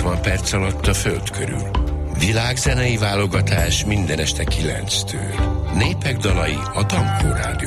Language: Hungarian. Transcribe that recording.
80 perc alatt a föld körül. Világzenei válogatás minden este 9-től. Népek dalai a Dankó Rádióban.